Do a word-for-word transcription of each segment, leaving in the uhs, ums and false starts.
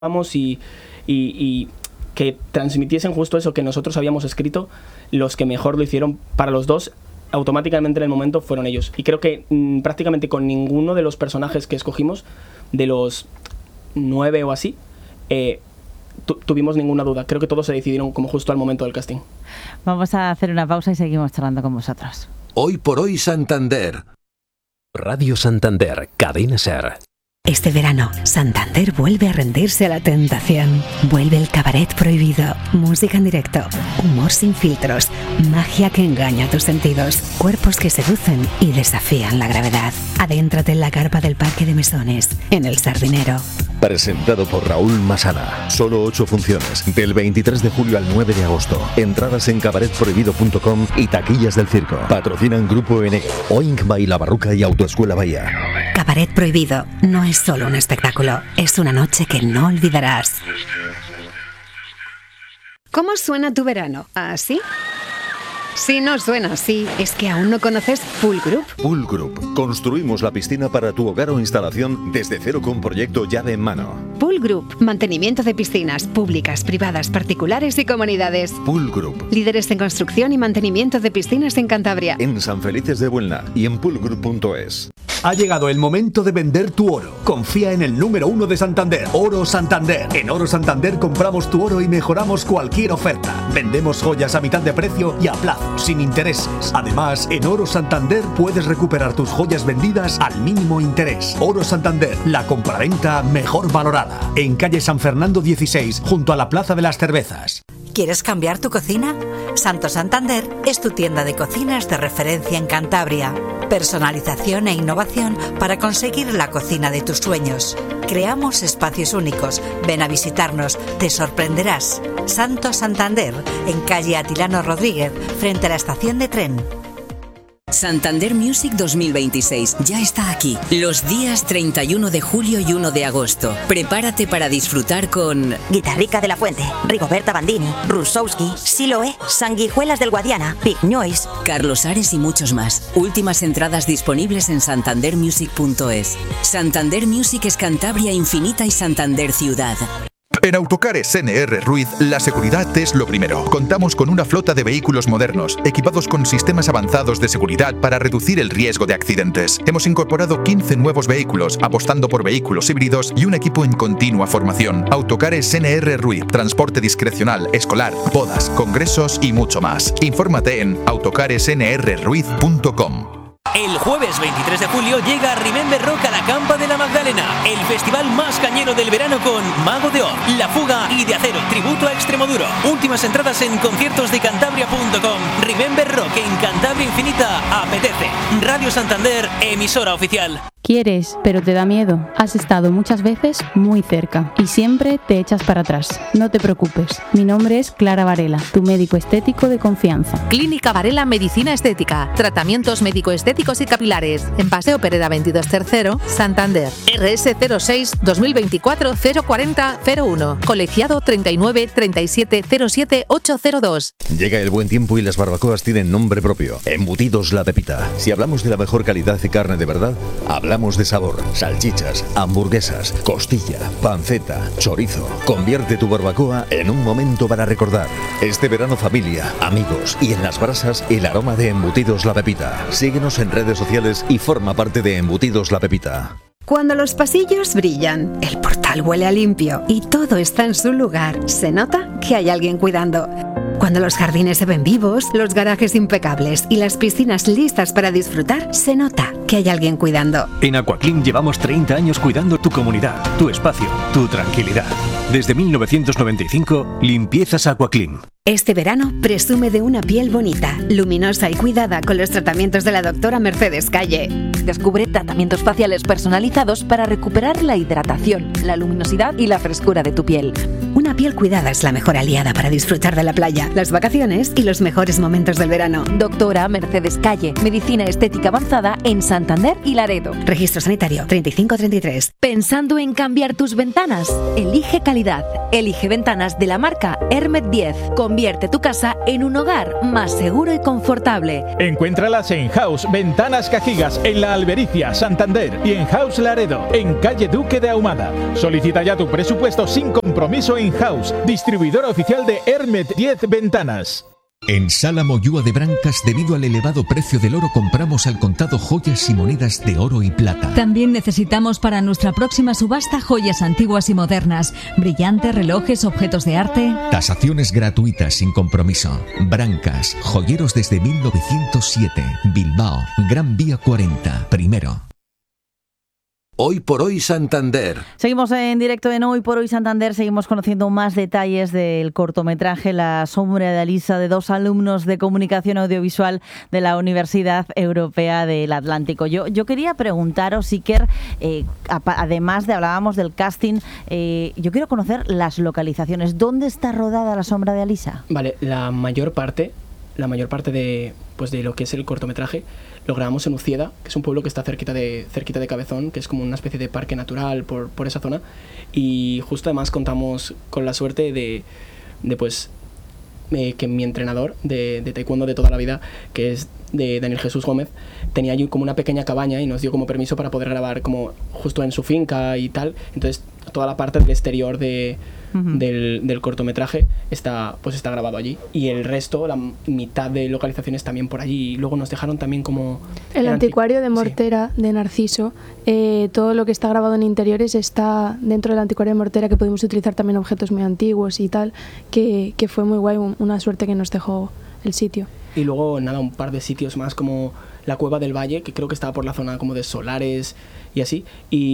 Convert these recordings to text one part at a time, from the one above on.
y, y, y que transmitiesen justo eso que nosotros habíamos escrito. Los que mejor lo hicieron para los dos automáticamente en el momento fueron ellos, y creo que mmm, prácticamente con ninguno de los personajes que escogimos, de los nueve o así, eh, tu- tuvimos ninguna duda. Creo que todos se decidieron como justo al momento del casting. Vamos a hacer una pausa y seguimos charlando con vosotros. Hoy por hoy Santander. Radio Santander, Cadena SER. Este verano, Santander vuelve a rendirse a la tentación. Vuelve el cabaret prohibido, música en directo, humor sin filtros, magia que engaña tus sentidos, cuerpos que seducen y desafían la gravedad. Adéntrate en la carpa del Parque de Mesones, en El Sardinero. Presentado por Raúl Masana. Solo ocho funciones, del veintitrés de julio al nueve de agosto. Entradas en cabaret prohibido punto com y taquillas del circo. Patrocinan Grupo N, Oink by La Barruca y Autoescuela Bahía. Cabaret prohibido no es solo un espectáculo, es una noche que no olvidarás. ¿Cómo suena tu verano? ¿Así? Si no suena así, es que aún no conoces Pool Group. Pool Group. Construimos la piscina para tu hogar o instalación desde cero con proyecto llave en mano. Pool Group. Mantenimiento de piscinas públicas, privadas, particulares y comunidades. Pool Group. Líderes en construcción y mantenimiento de piscinas en Cantabria. En San Felices de Buelna y en pool group punto es. Ha llegado el momento de vender tu oro. Confía en el número uno de Santander, Oro Santander. En Oro Santander compramos tu oro y mejoramos cualquier oferta. Vendemos joyas a mitad de precio y a plazo, sin intereses. Además, en Oro Santander puedes recuperar tus joyas vendidas al mínimo interés. Oro Santander, la compraventa mejor valorada. En calle San Fernando dieciséis, junto a la Plaza de las Cervezas. ¿Quieres cambiar tu cocina? Santo Santander es tu tienda de cocinas de referencia en Cantabria. Personalización e innovación para conseguir la cocina de tus sueños. Creamos espacios únicos. Ven a visitarnos, te sorprenderás. Santo Santander, en calle Atilano Rodríguez, frente a la estación de tren. Santander Music dos mil veintiséis ya está aquí. Los días treinta y uno de julio y uno de agosto. Prepárate para disfrutar con Guitarrica de la Fuente, Rigoberta Bandini, Rusowski, Siloé, Sanguijuelas del Guadiana, Big Noise, Carlos Ares y muchos más. Últimas entradas disponibles en santander music punto es. Santander Music es Cantabria infinita y Santander ciudad. En Autocares N R Ruiz, la seguridad es lo primero. Contamos con una flota de vehículos modernos, equipados con sistemas avanzados de seguridad para reducir el riesgo de accidentes. Hemos incorporado quince nuevos vehículos, apostando por vehículos híbridos y un equipo en continua formación. Autocares N R Ruiz, transporte discrecional, escolar, bodas, congresos y mucho más. Infórmate en autocares n r ruiz punto com. El jueves veintitrés de julio llega Remember Rock a la Campa de la Magdalena, el festival más cañero del verano con Mago de Oz, La Fuga y De Acero, tributo a Extremoduro. Últimas entradas en conciertos de cantabria punto com. Remember Rock en Cantabria Infinita apetece. Radio Santander, emisora oficial. Quieres, pero te da miedo. Has estado muchas veces muy cerca y siempre te echas para atrás. No te preocupes. Mi nombre es Clara Varela, tu médico estético de confianza. Clínica Varela Medicina Estética. Tratamientos médico-estéticos y capilares. En Paseo Pereda veintidós Tercero, Santander. R S cero seis dos mil veinticuatro cero cuarenta cero uno. Colegiado treinta y nueve treinta y siete cero siete ocho cero dos. Llega el buen tiempo y las barbacoas tienen nombre propio. Embutidos La Pepita. Si hablamos de la mejor calidad de carne de verdad, hablamos de sabor, salchichas, hamburguesas, costilla, panceta, chorizo. Convierte tu barbacoa en un momento para recordar. Este verano familia, amigos y en las brasas el aroma de Embutidos La Pepita. Síguenos en redes sociales y forma parte de Embutidos La Pepita. Cuando los pasillos brillan, el portal huele a limpio y todo está en su lugar, se nota que hay alguien cuidando. Cuando los jardines se ven vivos, los garajes impecables y las piscinas listas para disfrutar, se nota que hay alguien cuidando. En Aquaclean llevamos treinta años cuidando tu comunidad, tu espacio, tu tranquilidad. Desde mil novecientos noventa y cinco, Limpiezas Aquaclean. Este verano presume de una piel bonita, luminosa y cuidada con los tratamientos de la doctora Mercedes Calle. Descubre tratamientos faciales personalizados para recuperar la hidratación, la luminosidad y la frescura de tu piel. Una Una piel cuidada es la mejor aliada para disfrutar de la playa, las vacaciones y los mejores momentos del verano. Doctora Mercedes Calle, Medicina Estética Avanzada en Santander y Laredo. Registro sanitario treinta y cinco treinta y tres. ¿Pensando en cambiar tus ventanas? Elige calidad. Elige ventanas de la marca Hermet diez. Convierte tu casa en un hogar más seguro y confortable. Encuéntralas en House Ventanas Cajigas, en La Albericia, Santander, y en House Laredo, en calle Duque de Ahumada. Solicita ya tu presupuesto sin compromiso en House, distribuidora oficial de Hermet diez Ventanas. En Sala Moyúa de Brancas, debido al elevado precio del oro, compramos al contado joyas y monedas de oro y plata. También necesitamos para nuestra próxima subasta joyas antiguas y modernas, brillantes, relojes, objetos de arte. Tasaciones gratuitas sin compromiso. Brancas, joyeros desde mil novecientos siete. Bilbao, Gran Vía cuarenta, primero. Hoy por hoy Santander. Seguimos en directo en Hoy por Hoy Santander, seguimos conociendo más detalles del cortometraje La sombra de Alisa, de dos alumnos de comunicación audiovisual de la Universidad Europea del Atlántico. Yo, yo quería preguntaros, Iker, eh, además de hablábamos del casting, eh, yo quiero conocer las localizaciones. ¿Dónde está rodada La sombra de Alisa? Vale, la mayor parte, la mayor parte de, pues de lo que es el cortometraje lo grabamos en Ucieda, que es un pueblo que está cerquita de, cerquita de Cabezón, que es como una especie de parque natural por, por esa zona. Y justo además contamos con la suerte de, de pues, eh, que mi entrenador de, de taekwondo de toda la vida, que es de Daniel Jesús Gómez, tenía allí como una pequeña cabaña y nos dio como permiso para poder grabar como justo en su finca y tal. Entonces toda la parte del exterior de... Uh-huh. del, del cortometraje está, pues está grabado allí, y el resto, la mitad de localizaciones también por allí. Y luego nos dejaron también como el anticuario de Mortera, sí, de Narciso. Eh, todo lo que está grabado en interiores está dentro del anticuario de Mortera, que pudimos utilizar también objetos muy antiguos y tal, que, que fue muy guay, una suerte que nos dejó el sitio. Y luego nada, un par de sitios más como la Cueva del Valle, que creo que estaba por la zona como de Solares y así,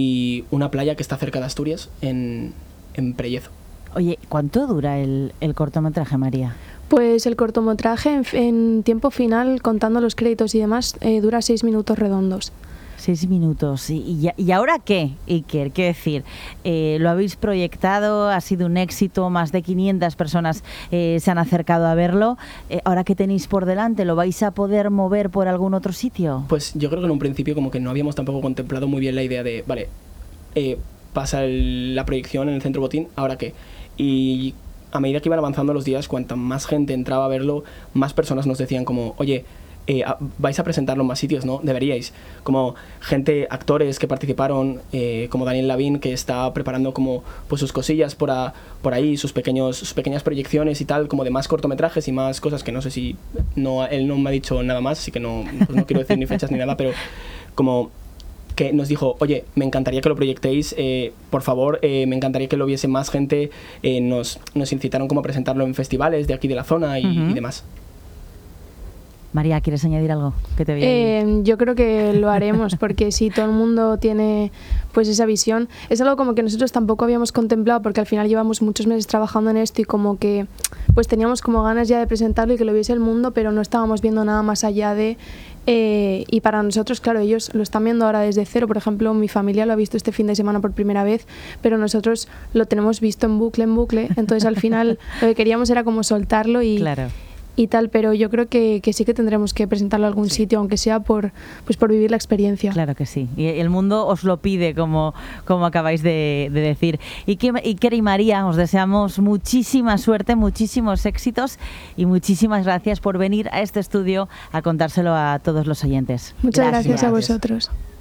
y una playa que está cerca de Asturias, en, en Prellezo. Oye, ¿cuánto dura el, el cortometraje, María? Pues el cortometraje en, en tiempo final, contando los créditos y demás, eh, dura seis minutos redondos. Seis minutos. ¿Y, y, y ahora qué, Iker? ¿Qué decir? Eh, ¿Lo habéis proyectado? ¿Ha sido un éxito? Más de quinientas personas eh, se han acercado a verlo. Eh, ¿Ahora qué tenéis por delante? ¿Lo vais a poder mover por algún otro sitio? Pues yo creo que en un principio como que no habíamos tampoco contemplado muy bien la idea de, vale, eh, pasa el, la proyección en el Centro Botín, ¿ahora qué? Y a medida que iban avanzando los días, cuanta más gente entraba a verlo, más personas nos decían como, oye, eh, vais a presentarlo en más sitios, ¿no? Deberíais. Como gente, actores que participaron, eh, como Daniel Lavín, que está preparando como pues sus cosillas por, a, por ahí, sus, pequeños, sus pequeñas proyecciones y tal, como de más cortometrajes y más cosas que no sé si... no él no me ha dicho nada más, así que no, pues no quiero decir ni fechas ni nada, pero como... que nos dijo, oye, me encantaría que lo proyectéis, eh, por favor, eh, me encantaría que lo viese más gente, eh, nos, nos incitaron como a presentarlo en festivales de aquí de la zona y, uh-huh. y demás. María, ¿quieres añadir algo? Que te eh, yo creo que lo haremos, porque si todo el mundo tiene pues esa visión, es algo como que nosotros tampoco habíamos contemplado, porque al final llevamos muchos meses trabajando en esto y como que pues teníamos como ganas ya de presentarlo y que lo viese el mundo, pero no estábamos viendo nada más allá de... Eh, y para nosotros, claro, ellos lo están viendo ahora desde cero. Por ejemplo, mi familia lo ha visto este fin de semana por primera vez, pero nosotros lo tenemos visto en bucle, en bucle. Entonces, al final, lo que queríamos era como soltarlo y, claro. y tal. Pero yo creo que, que sí que tendremos que presentarlo a algún sí. sitio, aunque sea por, pues por vivir la experiencia. Claro que sí. Y el mundo os lo pide, como, como acabáis de, de decir. Iker y María, os deseamos muchísima suerte, muchísimos éxitos y muchísimas gracias por venir a este estudio a contárselo a todos los oyentes. Muchas gracias, gracias a vosotros.